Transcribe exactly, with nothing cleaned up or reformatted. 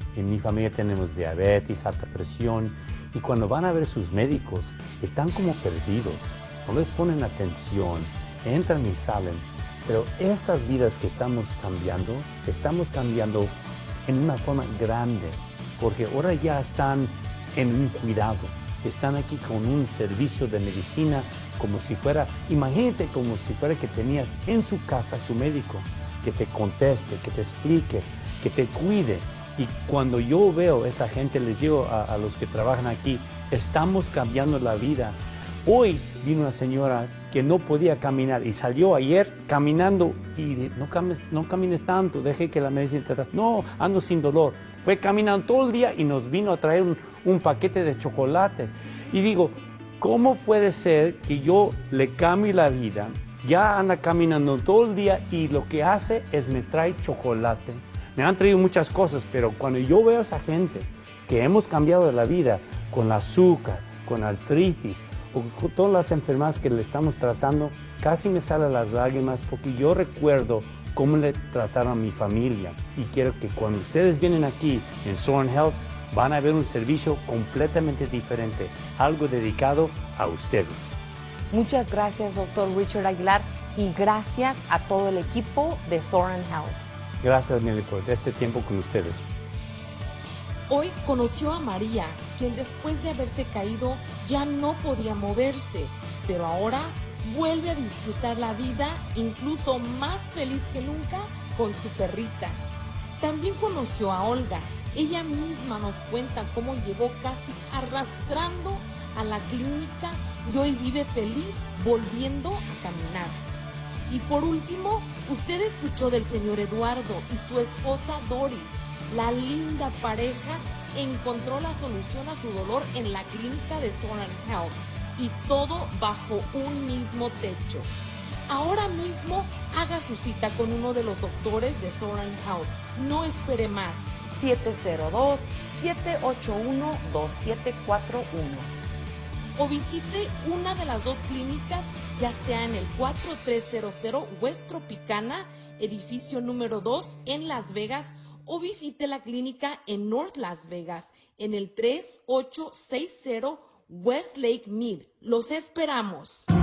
En mi familia tenemos diabetes, alta presión, y cuando van a ver sus médicos, están como perdidos, no les ponen atención, entran y salen. Pero estas vidas que estamos cambiando, estamos cambiando en una forma grande, porque ahora ya están en un cuidado, están aquí con un servicio de medicina como si fuera, imagínate como si fuera que tenías en su casa su médico, que te conteste, que te explique, que te cuide. Y cuando yo veo a esta gente, les digo a, a los que trabajan aquí, estamos cambiando la vida. Hoy vino una señora que no podía caminar y salió ayer caminando y no camines, no camines tanto, deje que la medicina te... No, ando sin dolor. Fue caminando todo el día y nos vino a traer un, un paquete de chocolate. Y digo, ¿cómo puede ser que yo le cambie la vida? Ya anda caminando todo el día y lo que hace es me trae chocolate. Me han traído muchas cosas, pero cuando yo veo a esa gente que hemos cambiado la vida con el azúcar, con artritis, o con todas las enfermedades que le estamos tratando, casi me salen las lágrimas porque yo recuerdo cómo le trataron a mi familia. Y quiero que cuando ustedes vienen aquí en Soaring Health, van a ver un servicio completamente diferente, algo dedicado a ustedes. Muchas gracias, doctor Richard Aguilar, y gracias a todo el equipo de Soaring Health. Gracias, Mili, por este tiempo con ustedes. Hoy conoció a María, quien después de haberse caído ya no podía moverse, pero ahora vuelve a disfrutar la vida, incluso más feliz que nunca, con su perrita. También conoció a Olga. Ella misma nos cuenta cómo llegó casi arrastrando a la clínica y hoy vive feliz volviendo a caminar. Y por último, usted escuchó del señor Eduardo y su esposa Doris. La linda pareja encontró la solución a su dolor en la clínica de Soaring Health y todo bajo un mismo techo. Ahora mismo haga su cita con uno de los doctores de Soaring Health. No espere más. siete cero dos, siete ocho uno, dos siete cuatro uno. O visite una de las dos clínicas, ya sea en el cuatro tres cero cero West Tropicana, edificio número dos en Las Vegas, o visite la clínica en North Las Vegas, en el tres ocho seis cero West Lake Mead. ¡Los esperamos!